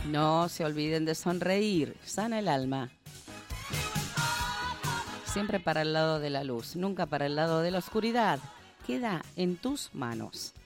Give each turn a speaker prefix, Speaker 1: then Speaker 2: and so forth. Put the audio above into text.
Speaker 1: No se olviden de sonreír, sana el alma. Siempre para el lado de la luz, nunca para el lado de la oscuridad. Queda en tus manos.